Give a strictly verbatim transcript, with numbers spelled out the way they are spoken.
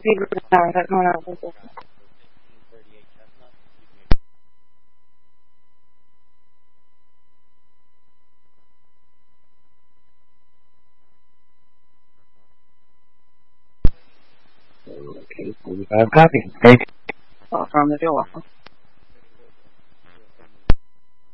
no, no, no, no. Okay, forty-five copy. Thank you. Affirmative, you're welcome.